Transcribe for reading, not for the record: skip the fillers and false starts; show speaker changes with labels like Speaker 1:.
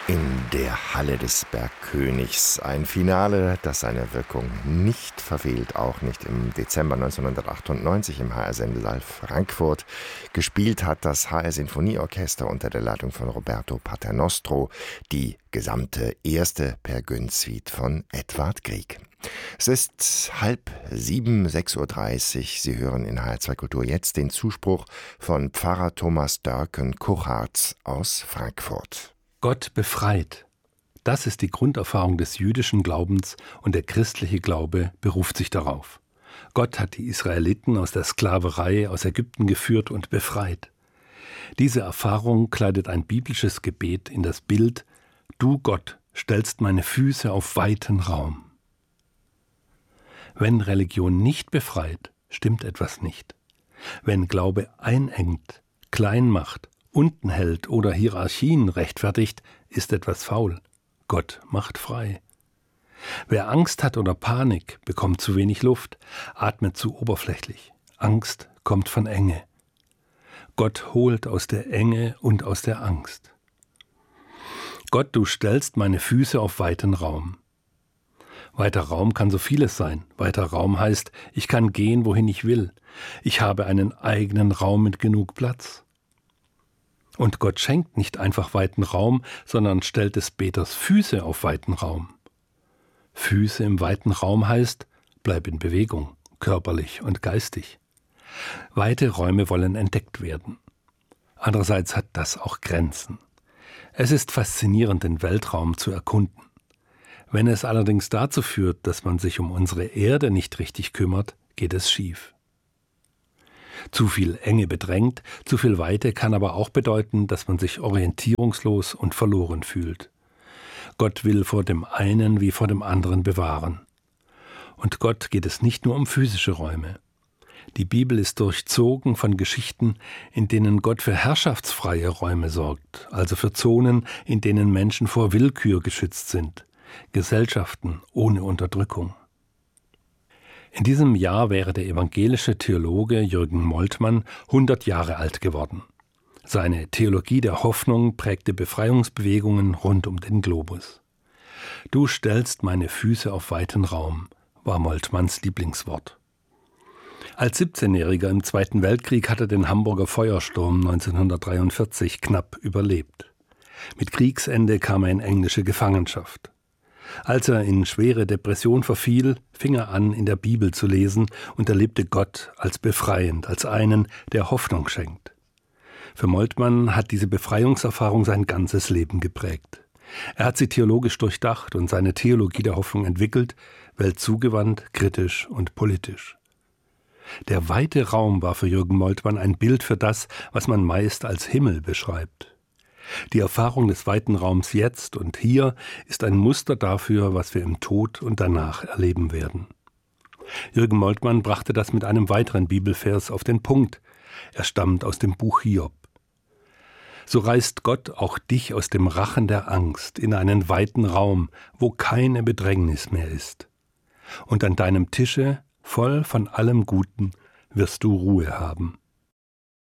Speaker 1: In der Halle des Bergkönigs. Ein Finale, das seine Wirkung nicht verfehlt, auch nicht im Dezember 1998 im HR-Sendesaal Frankfurt. Gespielt hat das HR-Sinfonieorchester unter der Leitung von Roberto Paternostro die gesamte erste Per Gynt-Suite von Edvard Grieg. Es ist 6:30, 6:30 Uhr. Sie hören in HR2 Kultur jetzt den Zuspruch von Pfarrer Thomas Dörken-Kuchartz aus Frankfurt.
Speaker 2: Gott befreit. Das ist die Grunderfahrung des jüdischen Glaubens und der christliche Glaube beruft sich darauf. Gott hat die Israeliten aus der Sklaverei aus Ägypten geführt und befreit. Diese Erfahrung kleidet ein biblisches Gebet in das Bild: Du Gott stellst meine Füße auf weiten Raum. Wenn Religion nicht befreit, stimmt etwas nicht. Wenn Glaube einengt, klein macht, unten hält oder Hierarchien rechtfertigt, ist etwas faul. Gott macht frei. Wer Angst hat oder Panik, bekommt zu wenig Luft, atmet zu oberflächlich. Angst kommt von Enge. Gott holt aus der Enge und aus der Angst. Gott, du stellst meine Füße auf weiten Raum. Weiter Raum kann so vieles sein. Weiter Raum heißt, ich kann gehen, wohin ich will. Ich habe einen eigenen Raum mit genug Platz. Und Gott schenkt nicht einfach weiten Raum, sondern stellt des Beters Füße auf weiten Raum. Füße im weiten Raum heißt, bleib in Bewegung, körperlich und geistig. Weite Räume wollen entdeckt werden. Andererseits hat das auch Grenzen. Es ist faszinierend, den Weltraum zu erkunden. Wenn es allerdings dazu führt, dass man sich um unsere Erde nicht richtig kümmert, geht es schief. Zu viel Enge bedrängt, zu viel Weite kann aber auch bedeuten, dass man sich orientierungslos und verloren fühlt. Gott will vor dem einen wie vor dem anderen bewahren. Und Gott geht es nicht nur um physische Räume. Die Bibel ist durchzogen von Geschichten, in denen Gott für herrschaftsfreie Räume sorgt, also für Zonen, in denen Menschen vor Willkür geschützt sind, Gesellschaften ohne Unterdrückung. In diesem Jahr wäre der evangelische Theologe Jürgen Moltmann 100 Jahre alt geworden. Seine Theologie der Hoffnung prägte Befreiungsbewegungen rund um den Globus. Du stellst meine Füße auf weiten Raum, war Moltmanns Lieblingswort. Als 17-Jähriger im Zweiten Weltkrieg hat er den Hamburger Feuersturm 1943 knapp überlebt. Mit Kriegsende kam er in englische Gefangenschaft. Als er in schwere Depression verfiel, fing er an, in der Bibel zu lesen und erlebte Gott als befreiend, als einen, der Hoffnung schenkt. Für Moltmann hat diese Befreiungserfahrung sein ganzes Leben geprägt. Er hat sie theologisch durchdacht und seine Theologie der Hoffnung entwickelt, weltzugewandt, kritisch und politisch. Der weite Raum war für Jürgen Moltmann ein Bild für das, was man meist als Himmel beschreibt. Die Erfahrung des weiten Raums jetzt und hier ist ein Muster dafür, was wir im Tod und danach erleben werden. Jürgen Moltmann brachte das mit einem weiteren Bibelvers auf den Punkt. Er stammt aus dem Buch Hiob. So reißt Gott auch dich aus dem Rachen der Angst in einen weiten Raum, wo keine Bedrängnis mehr ist. Und an deinem Tische, voll von allem Guten, wirst du Ruhe haben.